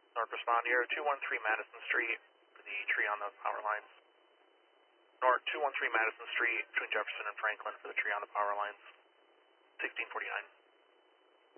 North Respondier, 213 Madison Street for the tree on the power lines. North 213 Madison Street between Jefferson and Franklin for the tree on the power lines. 1649.